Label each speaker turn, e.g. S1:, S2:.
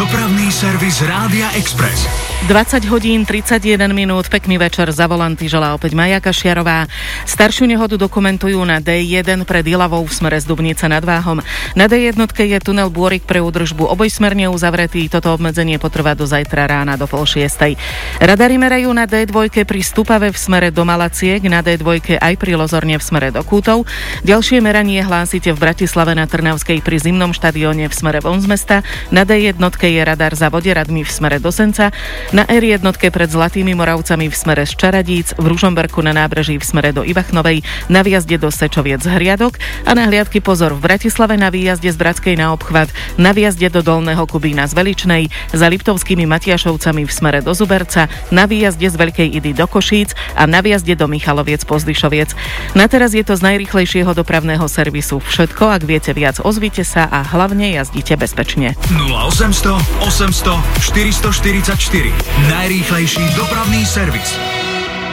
S1: Dopravný servis Rádia Express.
S2: 20 hodín 31 minút, pekný večer, za volanty želá opäť Maja Kašiarová. Staršiu nehodu dokumentujú na D1 pred Ilavou v smere z Dubnice nad Váhom. Na D1 je tunel Bôrik pre údržbu obojsmerne uzavretý, toto obmedzenie potrvá do zajtra rána do 5:30. Radary merajú na D2 pri Stupave v smere do Malaciek, na D2 aj pri Lozorne v smere do Kútov. Ďalšie meranie hlásite v Bratislave na Trnavskej pri Zimnom štadióne v smere von z mesta. Na D1 je radar za Voderadmi v smere do Senca. Na R1 pred Zlatými Moravcami v smere z Čaradíc, v Ružomberku na nábreží v smere do Ivachnovej, na výjazde do Sečoviec Hriadok a na hliadky pozor v Bratislave na výjazde z Bratskej na obchvat, na výjazde do Dolného Kubína z Veličnej, za Liptovskými Matiašovcami v smere do Zuberca, na výjazde z Veľkej Idy do Košíc a na výjazde do Michaloviec Pozdyšoviec. Na teraz je to z najrýchlejšieho dopravného servisu všetko. Ak viete viac, ozvite sa a hlavne jazdite bezpečne.
S1: 0800 800 444. Najrýchlejší dopravný servis.